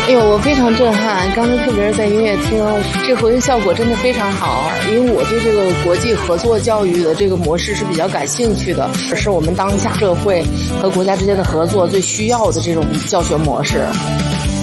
哎呦，我非常震撼！刚才特别是在音乐厅，这回应效果真的非常好。因为我对这个国际合作教育的这个模式是比较感兴趣的，是我们当下社会和国家之间的合作最需要的这种教学模式。